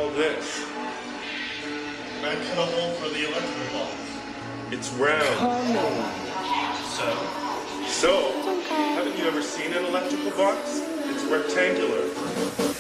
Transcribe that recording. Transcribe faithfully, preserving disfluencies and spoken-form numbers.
all this? I cut a hole for the electrical box. It's round. So? So, haven't you ever seen an electrical box? It's rectangular.